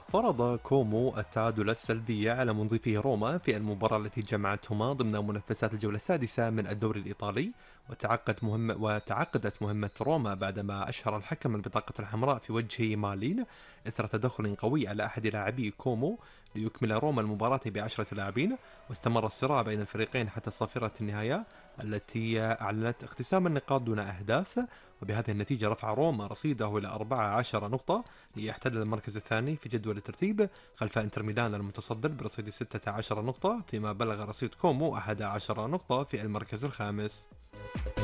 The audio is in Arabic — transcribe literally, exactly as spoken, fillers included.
فرض كومو التعادل السلبي على منظفي روما في المباراة التي جمعتهما ضمن منافسات الجولة السادسة من الدوري الإيطالي. وتعقد مهمة وتعقدت مهمة روما بعدما أشهر الحكم البطاقة الحمراء في وجه مالين إثر تدخل قوي على أحد لاعبي كومو، ليكمل روما المباراة بعشرة لاعبين. واستمر الصراع بين الفريقين حتى صافرة النهاية التي أعلنت اقتسام النقاط دون أهداف. وبهذه النتيجة رفع روما رصيده إلى أربعة عشر نقطة ليحتل المركز الثاني في جدول الترتيب خلف انتر ميلان المتصدر برصيد ستة عشر نقطة، فيما بلغ رصيد كومو أحد عشر نقطة في المركز الخامس.